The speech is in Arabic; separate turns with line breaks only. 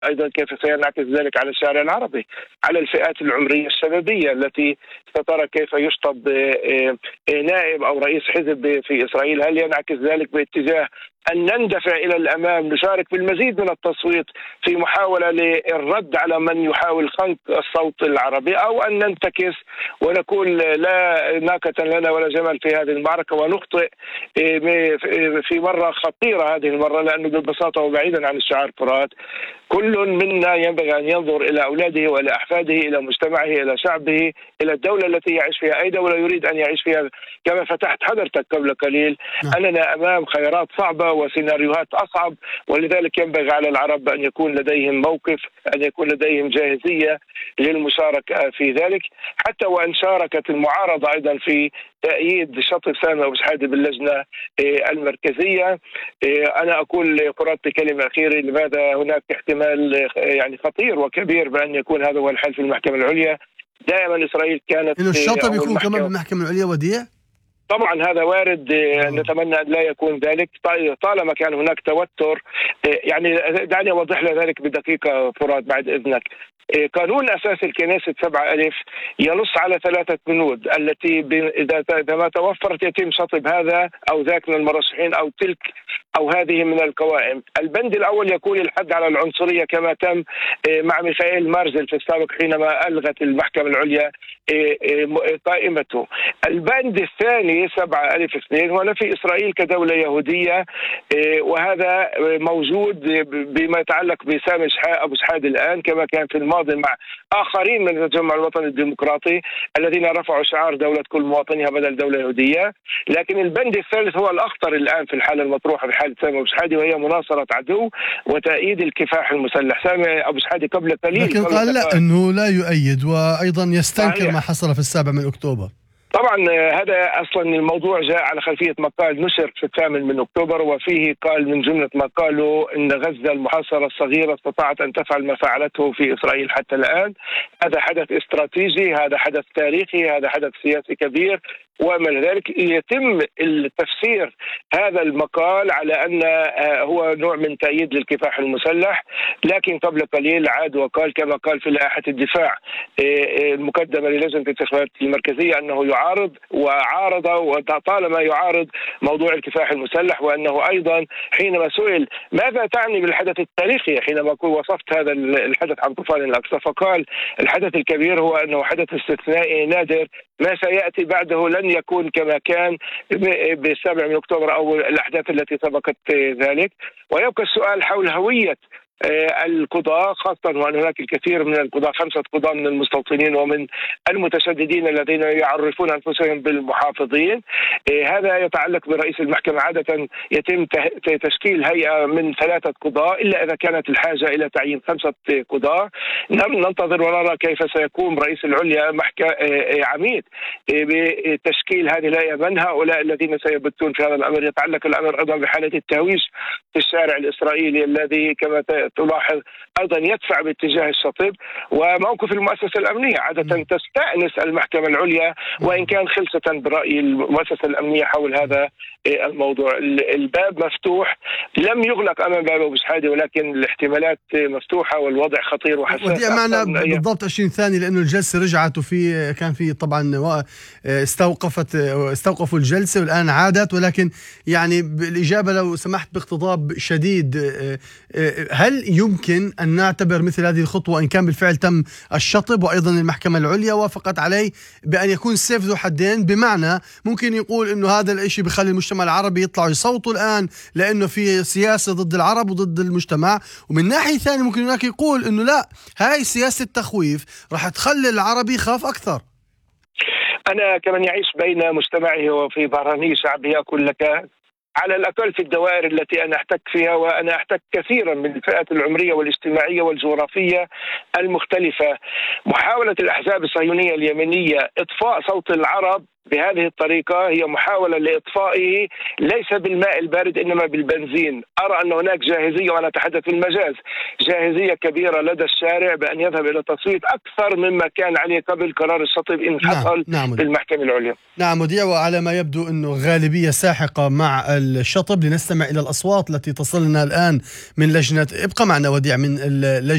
أيضا كيف سينعكس ذلك على الشارع العربي، على الفئات العمرية الشبابية التي سترى كيف يشطب نائب أو رئيس حزب في إسرائيل. هل ينعكس ذلك باتجاه أن نندفع إلى الأمام، نشارك بالمزيد من التصويت في محاولة للرد على من يحاول خنق الصوت العربي، أو أن ننتكس ونقول لا ناقة لنا ولا جمل في هذه المعركة ونخطئ في مرة خطيرة هذه المرة، لأنه ببساطة وبعيدا عن الشعار فرات كل منا ينبغي أن ينظر إلى أولاده وإلى أحفاده، إلى مجتمعه، إلى شعبه، إلى الدولة التي يعيش فيها. أي دولة يريد أن يعيش فيها. كما فتحت حضرتك قبل قليل، أننا أمام خيارات صعبة وسيناريوهات أصعب، ولذلك ينبغي على العرب أن يكون لديهم موقف، أن يكون لديهم جاهزية للمشاركة في ذلك، حتى وأن شاركت المعارضة أيضا في تأييد شطب سامي أبو شحادة باللجنة المركزية. أنا أقول قرأت بكلمة أخيرة، لماذا هناك احتمال يعني خطير وكبير بأن يكون هذا هو الحل في المحكمة العليا. دائما إسرائيل كانت
إنه الشطب يكون كمان بالمحكمة العليا وديع.
طبعا هذا وارد، نتمنى أن لا يكون ذلك طالما كان هناك توتر. يعني دعني أوضح لك ذلك بدقيقة فرات بعد إذنك. قانون أساس الكنيسة 7 ينص على 3 بنود التي إذا ما توفرت يتم شطب هذا أو ذاك من المرشحين أو تلك أو هذه من القوائم. البند الأول يقول الحد على العنصرية كما تم مع ميخائيل مارزل في السابق حينما ألغت المحكمة العليا قائمته. البند الثاني 7(2) هو نفي إسرائيل كدولة يهودية، وهذا موجود بما يتعلق بسامي أبو شحادة الآن كما كان في الماضي مع آخرين من التجمع الوطني الديمقراطي الذين رفعوا شعار دولة كل مواطنها بدل دولة يهودية. لكن البند الثالث هو الأخطر الآن في الحالة المطروحة في حالة سامي أبو شحادة، وهي مناصرة عدو وتأييد الكفاح المسلح. سامي أبو شحادة قبل قليل
لكن قال لا أنه لا يؤيد، وأيضا يستنكر ما حصل في 7 أكتوبر.
طبعا هذا اصلا الموضوع جاء على خلفيه مقال نشر في 8 أكتوبر، وفيه قال من جمله ما قالوا ان غزه المحاصره الصغيره استطاعت ان تفعل ما فعلته في اسرائيل حتى الان. هذا حدث استراتيجي، هذا حدث تاريخي، هذا حدث سياسي كبير. ومن ذلك يتم التفسير هذا المقال على أن هو نوع من تأييد للكفاح المسلح. لكن قبل قليل عاد وقال كما قال في لائحة الدفاع المقدمة للجنة الانتخابات المركزية أنه يعارض وعارض، وطالما يعارض موضوع الكفاح المسلح. وأنه أيضا حينما سئل ماذا تعني بالحدث التاريخي حينما وصفت هذا الحدث عن طوفان الأقصى، فقال الحدث الكبير هو أنه حدث استثنائي نادر، ما سيأتي بعده لن يكون كما كان ب7 أكتوبر أو الأحداث التي سبقت ذلك. ويبقى السؤال حول هوية القضاة، خاصة وأن هناك الكثير من القضاة، 5 قضاة من المستوطنين ومن المتشددين الذين يعرفون أنفسهم بالمحافظين. هذا يتعلق برئيس المحكمة. عادة يتم تشكيل هيئة من 3 قضاة إلا إذا كانت الحاجة إلى تعيين 5 قضاة. ننتظر ونرى كيف سيقوم رئيس العليا عميد بتشكيل هذه الهيئة. من هؤلاء الذين سيبتون في هذا الأمر؟ يتعلق الأمر أيضا بحالة التهويش في الشارع الإسرائيلي الذي كما تلاحظ أيضا يدفع باتجاه الشطب. وموقف المؤسسة الأمنية عادة تستأنس المحكمة العليا وإن كان خلصة برأي المؤسسة الأمنية حول هذا الموضوع. الباب مفتوح، لم يغلق أمام باب أبو شحادة، ولكن الاحتمالات مفتوحة والوضع خطير وحساس.
ودي معنا بالضبط 20 ثانية لأنه الجلسة رجعت، وفي كان في طبعا استوقفوا الجلسة والآن عادت، ولكن يعني بالإجابة لو سمحت باقتضاب شديد، هل يمكن أن نعتبر مثل هذه الخطوة إن كان بالفعل تم الشطب وأيضا المحكمة العليا وافقت عليه بأن يكون سيف ذو حدين؟ بمعنى ممكن يقول إنه هذا الإشي بخلي المجتمع العربي يطلعوا يصوتوا الآن لأنه في سياسة ضد العرب وضد المجتمع، ومن ناحية ثانية ممكن هناك يقول إنه لا، هاي سياسة التخويف راح تخلي العربي يخاف أكثر.
أنا كمن يعيش بين مجتمعه وفي ظهراني شعبه أقول لك على الأقل في الدوائر التي أنا أحتك فيها، وأنا أحتك كثيرا من الفئات العمرية والاجتماعية والجغرافية المختلفة. محاولة الأحزاب الصهيونية اليمنية إطفاء صوت العرب بهذه الطريقة هي محاولة لإطفائه ليس بالماء البارد إنما بالبنزين. أرى أن هناك جاهزية، وأنا أتحدث في المجاز، جاهزية كبيرة لدى الشارع بأن يذهب إلى التصويت أكثر مما كان عليه قبل قرار الشطب إن حصل في المحكمة العليا.
نعم وديع، وعلى ما يبدو أنه غالبية ساحقة مع الشطب. لنستمع إلى الأصوات التي تصلنا الآن من لجنة. ابقى معنا وديع من